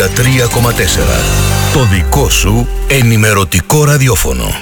93,4. Το δικό σου ενημερωτικό ραδιόφωνο.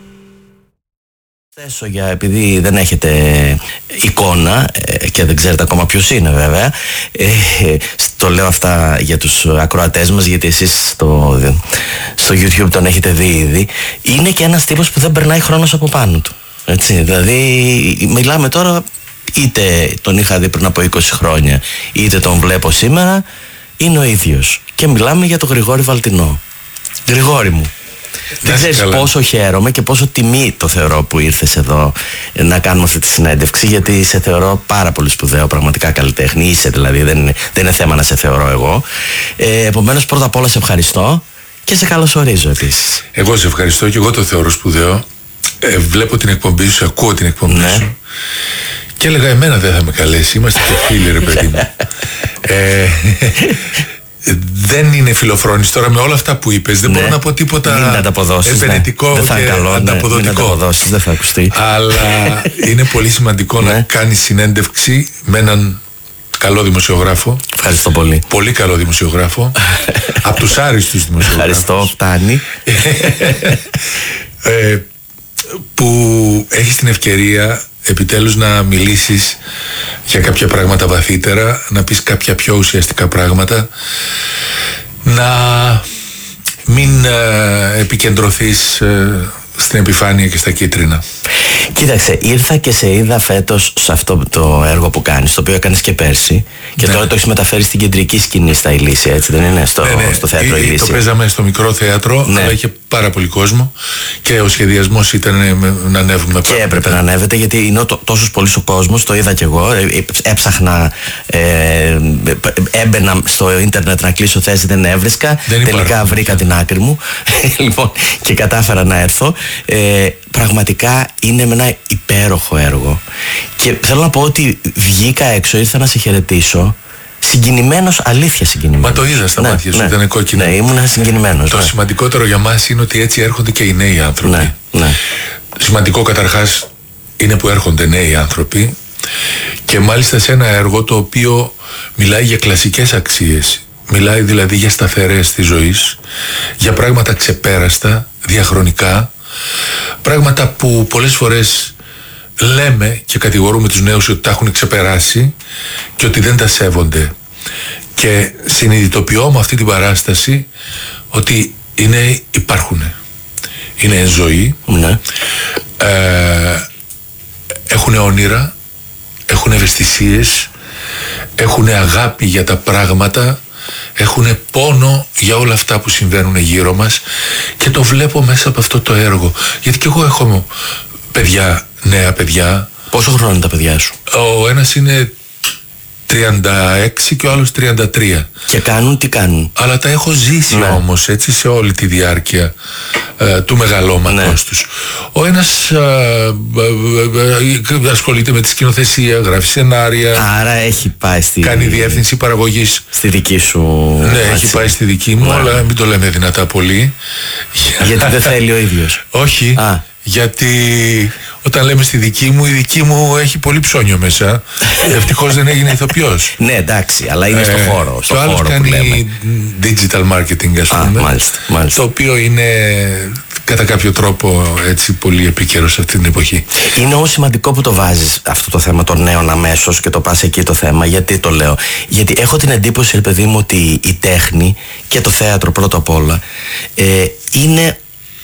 Επειδή δεν έχετε εικόνα και δεν ξέρετε ακόμα ποιος είναι βέβαια, το λέω αυτά για τους ακροατές μας, γιατί εσείς στο YouTube τον έχετε δει ήδη. Είναι και ένας τύπος που δεν περνάει χρόνος από πάνω του, έτσι. Δηλαδή μιλάμε τώρα, είτε τον είχα δει πριν από 20 χρόνια είτε τον βλέπω σήμερα, είναι ο ίδιος. Και μιλάμε για τον Γρηγόρη Βαλτινό. Γρηγόρη μου, δεν ξέρεις πόσο χαίρομαι και πόσο τιμή το θεωρώ που ήρθες εδώ να κάνουμε αυτή τη συνέντευξη, γιατί σε θεωρώ πάρα πολύ σπουδαίο, πραγματικά καλλιτέχνη. Είσαι δηλαδή, δεν είναι θέμα να σε θεωρώ εγώ. Επομένως, πρώτα απ' όλα σε ευχαριστώ και σε καλωσορίζω επίσης. Εγώ σε ευχαριστώ και εγώ το θεωρώ σπουδαίο. Βλέπω την εκπομπή σου, ακούω την εκπομπή σου και έλεγα, εμένα δεν θα με καλέσει. Είμαστε και φίλοι, ρε παιδί μου. Δεν είναι φιλοφρόνης τώρα με όλα αυτά που είπες. Δεν μπορώ να πω τίποτα επενετικό και ανταποδοτικό. Μην ανταποδώσεις, δεν θα ακουστεί. Αλλά είναι πολύ σημαντικό να κάνεις συνέντευξη με έναν καλό δημοσιογράφο. Ευχαριστώ πολύ. Πολύ καλό δημοσιογράφο. Από τους άριστους δημοσιογράφους. Ευχαριστώ, φτάνει. Που έχεις την ευκαιρία επιτέλους να μιλήσεις για κάποια πράγματα βαθύτερα, να πεις κάποια πιο ουσιαστικά πράγματα, να μην επικεντρωθείς στην επιφάνεια και στα κίτρινα. Κοίταξε, ήρθα και σε είδα φέτος σε αυτό το έργο που κάνεις, το οποίο έκανες και πέρσι, και τώρα το έχεις μεταφέρει στην κεντρική σκηνή στα Ηλίσια, έτσι δεν είναι, στο θέατρο Ηλίσια. Το παίζαμε στο μικρό θέατρο, αλλά είχε πάρα πολύ κόσμο και ο σχεδιασμός ήταν να ανέβουμε. Και έπρεπε να ανέβετε, γιατί είναι τόσος πολύς ο κόσμος, το είδα κι εγώ, έψαχνα, έμπαινα στο ίντερνετ να κλείσω θέση, δεν έβρισκα, τελικά βρήκα την άκρη μου λοιπόν, και κατάφερα να έρθω. Πραγματικά είναι με ένα υπέροχο έργο και θέλω να πω ότι βγήκα έξω, ήρθα να σε χαιρετήσω συγκινημένος, αλήθεια συγκινημένος. Μα το είδα στα μάτια σου, ήταν κόκκινο. Ναι, ήμουν συγκινημένος. Το σημαντικότερο για μας είναι ότι έτσι έρχονται και οι νέοι άνθρωποι. Σημαντικό καταρχάς είναι που έρχονται νέοι άνθρωποι και μάλιστα σε ένα έργο το οποίο μιλάει για κλασικές αξίες. Μιλάει δηλαδή για σταθερές της ζωής, για πράγματα ξεπέραστα, διαχρονικά, πράγματα που πολλές φορές λέμε και κατηγορούμε τους νέους ότι τα έχουν ξεπεράσει και ότι δεν τα σέβονται. Και συνειδητοποιώ με αυτή την παράσταση ότι υπάρχουν. Είναι εν ζωή, έχουν όνειρα, έχουν ευαισθησίες, έχουν αγάπη για τα πράγματα, έχουν πόνο για όλα αυτά που συμβαίνουν γύρω μας και το βλέπω μέσα από αυτό το έργο. Γιατί και εγώ έχω παιδιά, νέα παιδιά. Πόσο χρόνο είναι τα παιδιά σου? Ο ένας είναι 36 και ο άλλος 33. Και κάνουν τι κάνουν? Αλλά τα έχω ζήσει όμως έτσι σε όλη τη διάρκεια του μεγαλώματος τους. Ο ένας ασχολείται με τη σκηνοθεσία, γράφει σενάρια. Άρα έχει πάει κάνει διεύθυνση παραγωγής. Στη δική σου. Ναι, έχει πάει στη δική μου, αλλά μην το λέμε δυνατά πολύ. Γιατί δεν θέλει ο ίδιος? Όχι. Γιατί όταν λέμε στη δική μου, η δική μου έχει πολύ ψώνιο μέσα. Ευτυχώς δεν έγινε ηθοποιός. Ναι, εντάξει, αλλά είναι στο χώρο. Το άλλο κάνει digital marketing, ας πούμε. Μάλιστα. Το οποίο είναι κατά κάποιο τρόπο έτσι πολύ επίκαιρο σε αυτή την εποχή. Είναι όμως σημαντικό που το βάζεις αυτό το θέμα των νέων αμέσως και το πας εκεί το θέμα. Γιατί το λέω? Γιατί έχω την εντύπωση, ρε παιδί μου, ότι η τέχνη και το θέατρο πρώτα απ' όλα είναι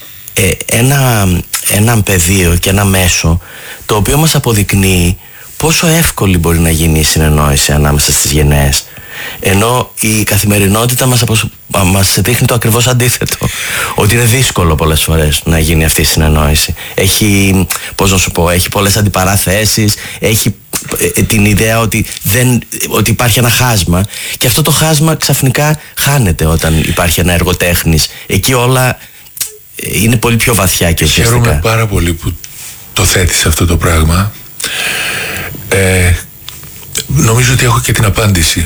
ένα πεδίο και ένα μέσο το οποίο μας αποδεικνύει πόσο εύκολη μπορεί να γίνει η συνεννόηση ανάμεσα στις γενναίες, ενώ η καθημερινότητα μας δείχνει το ακριβώς αντίθετο, ότι είναι δύσκολο πολλές φορές να γίνει αυτή η συνεννόηση. Έχει, έχει πολλές αντιπαραθέσεις, έχει την ιδέα ότι υπάρχει ένα χάσμα, και αυτό το χάσμα ξαφνικά χάνεται όταν υπάρχει ένα έργο τέχνης. Εκεί όλα είναι πολύ πιο βαθιά και ουσιαστικά. Χαίρομαι πάρα πολύ που το θέτεις αυτό το πράγμα. Νομίζω ότι έχω και την απάντηση.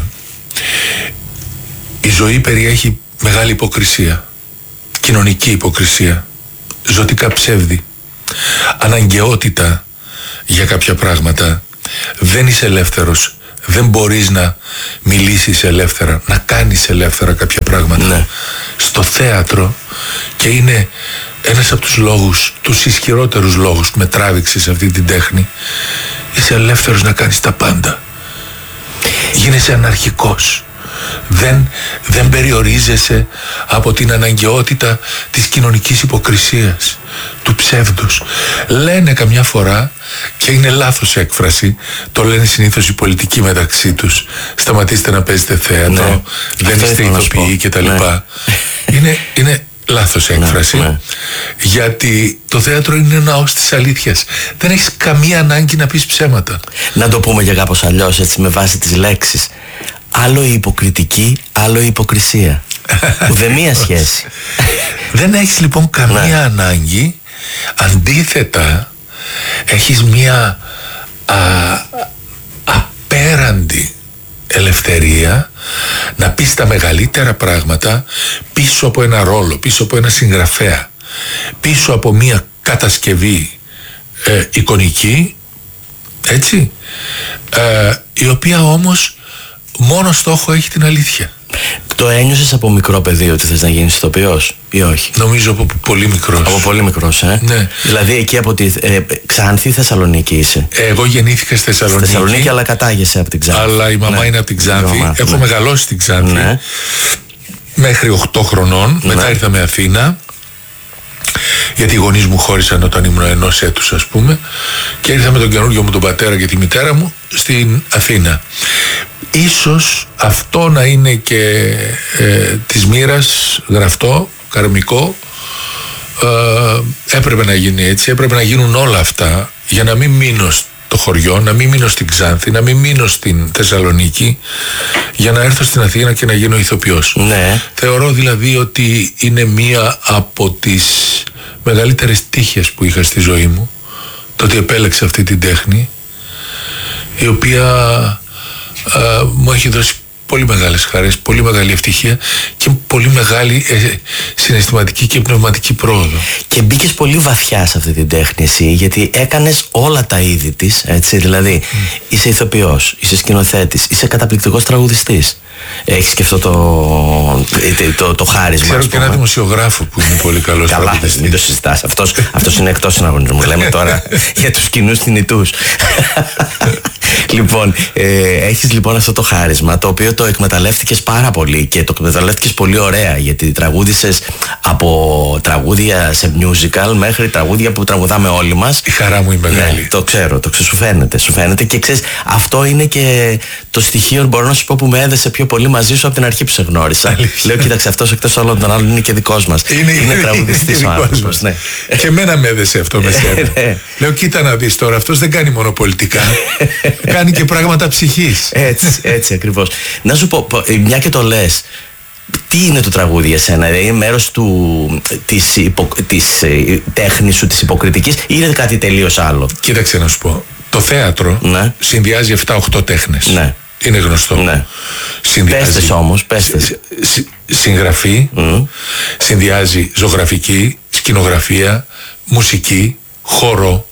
Η ζωή περιέχει μεγάλη υποκρισία, κοινωνική υποκρισία, ζωτικά ψεύδι, αναγκαιότητα για κάποια πράγματα. Δεν είσαι ελεύθερος, δεν μπορείς να μιλήσεις ελεύθερα, να κάνεις ελεύθερα κάποια πράγματα. Ναι. Στο θέατρο, και είναι ένας από τους λόγους, τους ισχυρότερους λόγους που με τράβηξε σε αυτή την τέχνη, είσαι ελεύθερος να κάνεις τα πάντα. Γίνεσαι αναρχικός. Δεν περιορίζεσαι από την αναγκαιότητα της κοινωνικής υποκρισίας, του ψεύδους. Λένε καμιά φορά, και είναι λάθος έκφραση, το λένε συνήθως οι πολιτικοί μεταξύ τους, σταματήστε να παίζετε θέατρο, ναι, δεν είστε ηθοποιοί κτλ. Ναι. Είναι λάθος έκφραση, ναι. Γιατί το θέατρο είναι ναός της αλήθειας. Δεν έχεις καμία ανάγκη να πεις ψέματα. Να το πούμε και κάπως αλλιώς, έτσι, με βάση τις λέξεις. Άλλο η υποκριτική, άλλο η υποκρισία. Ουδέμια σχέση. Δεν έχεις λοιπόν καμία ανάγκη. Αντίθετα, έχεις μία απέραντη ελευθερία να πεις τα μεγαλύτερα πράγματα πίσω από ένα ρόλο, πίσω από ένα συγγραφέα, πίσω από μία κατασκευή εικονική, έτσι, η οποία όμως μόνο στόχο έχει την αλήθεια. Το ένιωσες από μικρό παιδί ότι θες να γίνεις ηθοποιός ή όχι? Νομίζω από πολύ μικρός. Από πολύ μικρός, Ναι. Δηλαδή εκεί από τη Ξάνθη, Θεσσαλονίκη είσαι? Εγώ γεννήθηκα στη Θεσσαλονίκη. Στη Θεσσαλονίκη, αλλά κατάγεσαι από την Ξάνθη. Αλλά η μαμά, ναι, είναι από την Ξάνθη. Έχω, ναι, μεγαλώσει στην Ξάνθη, ναι, μέχρι 8 χρονών. Ναι. Μετά ήρθαμε Αθήνα, γιατί οι γονείς μου χώρισαν όταν ήμουν 1 έτους, ας πούμε, και ήρθα με τον καινούργιο μου τον πατέρα και τη μητέρα μου στην Αθήνα. Ίσως αυτό να είναι και της μοίρας γραφτό, καρμικό. Έπρεπε να γίνει έτσι, έπρεπε να γίνουν όλα αυτά για να μην μείνω στο χωριό, να μην μείνω στην Ξάνθη, να μην μείνω στην Θεσσαλονίκη, για να έρθω στην Αθήνα και να γίνω ηθοποιός. Ναι. Θεωρώ δηλαδή ότι είναι μία από τις μεγαλύτερες τύχες που είχα στη ζωή μου, το ότι επέλεξα αυτή την τέχνη, η οποία μου έχει δώσει πολύ μεγάλες χαρές, πολύ μεγάλη ευτυχία και πολύ μεγάλη συναισθηματική και πνευματική πρόοδο. Και μπήκες πολύ βαθιά σε αυτή την τέχνη εσύ, γιατί έκανες όλα τα είδη της, έτσι, δηλαδή είσαι ηθοποιός, είσαι σκηνοθέτης, είσαι καταπληκτικός τραγουδιστής. Έχεις και αυτό το χάρισμα. Ξέρω και ένα δημοσιογράφο που είναι πολύ καλός τραγουδιστής. Καλά, μην το συζητάς. Αυτός είναι εκτός συναγωνισμού. Λέμε τώρα για τους κοινούς θνητούς. Λοιπόν, έχεις λοιπόν αυτό το χάρισμα, το οποίο το εκμεταλλεύτηκες πάρα πολύ και το εκμεταλλεύτηκες πολύ ωραία, γιατί τραγούδισες από τραγούδια σε musical μέχρι τραγούδια που τραγουδάμε όλοι μας. Η χαρά μου είναι μεγάλη. Ναι, το ξέρω, σου φαίνεται και ξέρεις, αυτό είναι και το στοιχείο, μπορώ να σου πω, που με έδεσε πιο πολύ μαζί σου από την αρχή που σε γνώρισα. Λέω, κοίταξε, αυτός εκτός όλων των άλλων είναι και δικός μας. Είναι τραγουδιστής ο άνθρωπος. Ναι. Και εμένα με έδεσε αυτό με σένα. Ναι. Λέω, κοίτα να δεις τώρα, αυτός δεν κάνει μόνο πολιτικά. Κάνει και πράγματα ψυχής. Έτσι ακριβώς. Να σου πω, μια και το λες, τι είναι το τραγούδι για σένα? Είναι μέρος της τέχνης σου, της υποκριτικής, ή είναι κάτι τελείως άλλο? Κοίταξε να σου πω. Το θέατρο, ναι, συνδυάζει 7-8 τέχνες. Ναι. Είναι γνωστό. Ναι. Πέστες όμως, συγγραφή, συνδυάζει ζωγραφική, σκηνογραφία, μουσική, χώρο,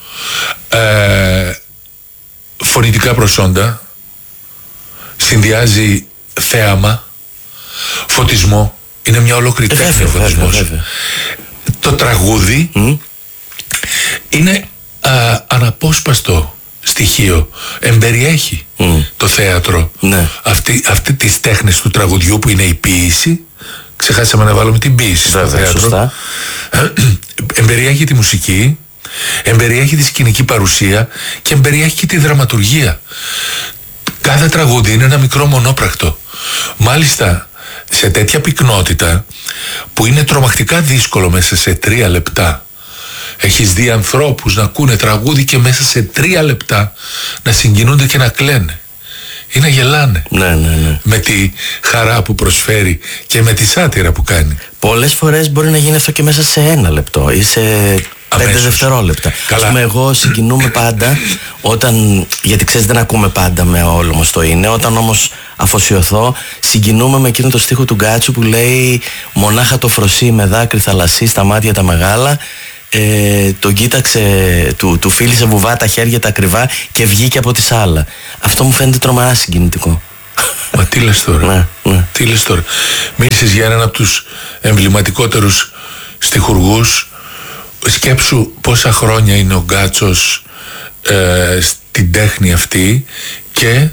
φωνητικά προσόντα, συνδυάζει θέαμα, φωτισμό. Είναι μια ολόκληρη τέχνη ο φωτισμός. Το τραγούδι είναι αναπόσπαστο στοιχείο. Εμπεριέχει το θέατρο, ναι, αυτή τις τέχνες του τραγουδιού που είναι η ποίηση. Ξεχάσαμε να βάλουμε την ποίηση στο θέατρο. Εμπεριέχει τη μουσική, εμπεριέχει τη σκηνική παρουσία και εμπεριέχει και τη δραματουργία. Κάθε τραγούδι είναι ένα μικρό μονόπρακτο. Μάλιστα σε τέτοια πυκνότητα που είναι τρομακτικά δύσκολο μέσα σε 3 λεπτά. Έχεις δει ανθρώπους να ακούνε τραγούδι και μέσα σε 3 λεπτά να συγκινούνται και να κλαίνε ή να γελάνε. Ναι. Με τη χαρά που προσφέρει και με τη σάτυρα που κάνει. Πολλές φορές μπορεί να γίνει αυτό και μέσα σε 1 λεπτό ή σε 5 δευτερόλεπτα. Ας πούμε, εγώ συγκινούμαι πάντα όταν, γιατί ξέρεις δεν ακούμε πάντα με όλο μας το είναι, όταν όμως αφοσιωθώ συγκινούμαι με εκείνο το στίχο του Γκάτσου που λέει «Μονάχα το φροσί με δάκρυ θαλασσί στα μάτια τα μεγάλα, τον κοίταξε, του φίλησε βουβά τα χέρια τα ακριβά και βγήκε από τη σάλα. Αυτό μου φαίνεται τρομερά συγκινητικό. Μα τι λες τώρα? Ναι. Τι λες τώρα? Μίλησες για έναν από τους εμβληματικότερους στιχουργούς. Σκέψου πόσα χρόνια είναι ο Γκάτσος στην τέχνη αυτή και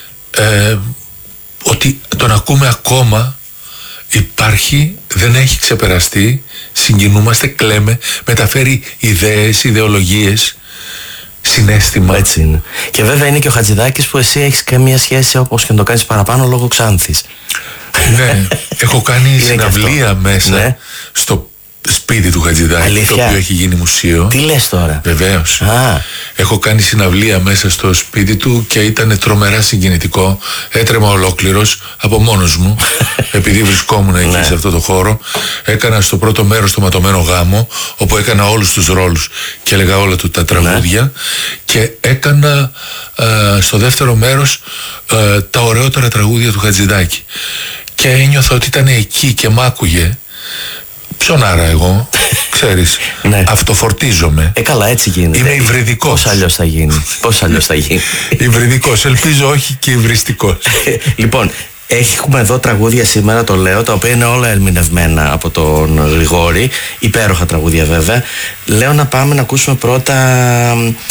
ότι τον ακούμε ακόμα, υπάρχει, δεν έχει ξεπεραστεί, συγκινούμαστε, κλαίμε, μεταφέρει ιδέες, ιδεολογίες, συναίσθημα. Έτσι είναι. Και βέβαια είναι και ο Χατζηδάκης που εσύ έχεις καμία σχέση, όπως και να το κάνεις παραπάνω, λόγω Ξάνθης. Ναι, έχω κάνει συναυλία μέσα στο σπίτι του Χατζηδάκη. Αλήθεια? Το οποίο έχει γίνει μουσείο. Τι λες τώρα? Βεβαίως. Έχω κάνει συναυλία μέσα στο σπίτι του και ήταν τρομερά συγκινητικό. Έτρεμα ολόκληρος από μόνος μου επειδή βρισκόμουν εκεί σε αυτό το χώρο. Έκανα στο πρώτο μέρος το ματωμένο γάμο, όπου έκανα όλους τους ρόλους και έλεγα όλα του τα τραγούδια, και έκανα στο δεύτερο μέρος τα ωραιότερα τραγούδια του Χατζηδάκη, και ένιωθα ότι ήταν εκεί και μ' άκουγε. Ψωνάρα εγώ, ξέρεις, αυτοφορτίζομαι. Καλά, έτσι γίνεται. Είμαι υβριδικός. Πώς αλλιώς θα γίνει? Υβριδικός, ελπίζω όχι και υβριστικός. Λοιπόν, έχουμε εδώ τραγούδια σήμερα, το λέω, τα οποία είναι όλα ερμηνευμένα από τον Γρηγόρη. Υπέροχα τραγούδια βέβαια. Λέω να πάμε να ακούσουμε πρώτα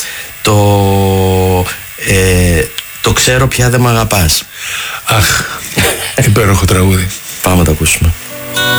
το ξέρω πια δεν μ' αγαπάς. Αχ, υπέροχο τραγούδι. Πάμε να το ακούσουμε.